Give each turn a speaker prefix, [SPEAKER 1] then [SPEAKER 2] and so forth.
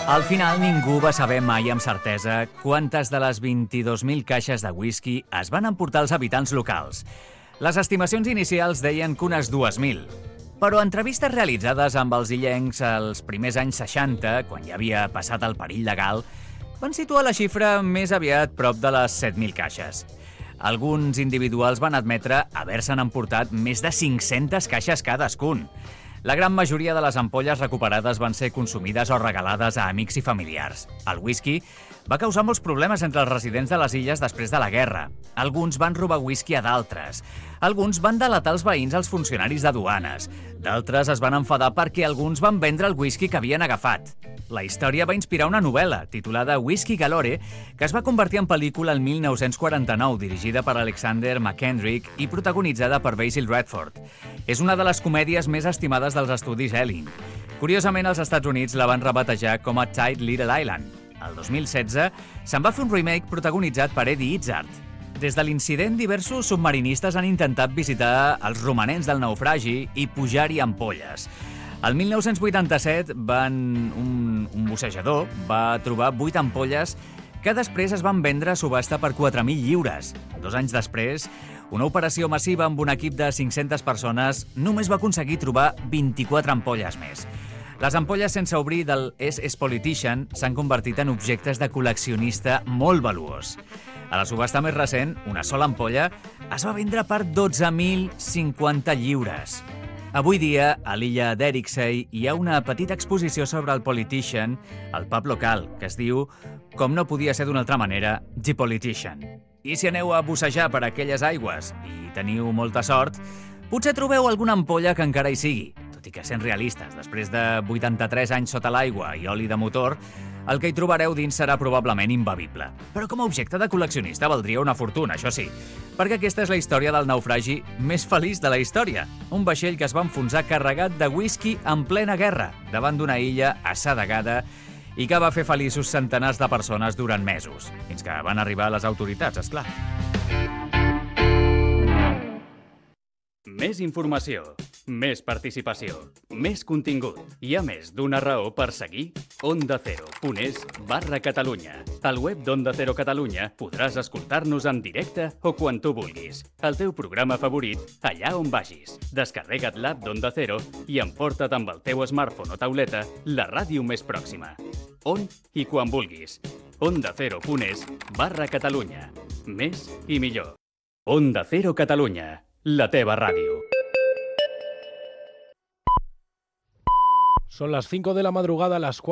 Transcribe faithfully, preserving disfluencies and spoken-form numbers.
[SPEAKER 1] Al final ningú va saber mai amb certesa quantes de les vint-i-dos mil caixes de whisky es van emportar els habitants locals. Les estimacions inicials deien que unes dues mil. Però entrevistes realitzades amb els illencs als primers anys seixanta, quan ja havia passat el perill legal, van situar la xifra més aviat prop de les set mil caixes. Alguns individuals van admetre haver-se'n emportat més de cinc-centes caixes cadascun. La gran majoria de les ampolles recuperades van ser consumides o regalades a amics i familiars. El whisky va causar molts problemes entre els residents de les illes després de la guerra. Alguns van robar whisky a d'altres. Alguns van delatar els veïns als funcionaris de duanes. D'altres es van enfadar perquè alguns van vendre el whisky que havien agafat. La història va inspirar una novel·la, titulada Whisky Galore, que es va convertir en pel·lícula el mil nou-cents quaranta-nou, dirigida per Alexander McKendrick i protagonitzada per Basil Radford. És una de les comèdies més estimades dels estudis Ealing. Curiosament, als Estats Units la van rebatejar com a Tight Little Island. El dos mil setze se'n va fer un remake protagonitzat per Eddie Izzard. Des de l'incident, diversos submarinistes han intentat visitar els romanents del naufragi i pujar-hi ampolles. El mil nou-cents vuitanta-set van, un, un bussejador va trobar vuit ampolles que després es van vendre a subhasta per quatre mil lliures. Dos anys després, una operació massiva amb un equip de cinc-centes persones només va aconseguir trobar vint-i-quatre ampolles més. Les ampolles sense obrir del S S Politician s'han convertit en objectes de col·leccionista molt valuós. A la subhasta més recent, una sola ampolla es va vendre per dotze mil cinquanta lliures. Avui dia, a l'illa d'Eriksay hi ha una petita exposició sobre el Politician al pub local, que es diu, com no podia ser d'una altra manera, The Politician. I si aneu a bussejar per aquelles aigües i teniu molta sort, potser trobeu alguna ampolla que encara hi sigui. Tot i que, sent realistes, després de vuitanta-tres anys sota l'aigua i oli de motor, el que hi trobareu dins serà probablement imbevible. Però com a objecte de col·leccionista valdria una fortuna, això sí, perquè aquesta és la història del naufragi més feliç de la història. Un vaixell que es va enfonsar carregat de whisky en plena guerra, davant d'una illa assedegada i que va fer feliços centenars de persones durant mesos, fins que van arribar les autoritats, és clar.
[SPEAKER 2] Més informació, més participació, més contingut. Hi ha més d'una raó per seguir Onda Cero punt es barra Catalunya. Al web d'Onda Cero Catalunya podràs escoltar-nos en directe o quan tu vulguis. El teu programa favorit, allà on vagis. Descarrega't l'app d'Onda Cero i emporta't amb el teu smartphone o tauleta la ràdio més pròxima. On i quan vulguis. Onda Cero punt es barra Catalunya. Més i millor. Onda Cero Catalunya. La teva ràdio.
[SPEAKER 3] Son las cinco de la madrugada, las cuatro.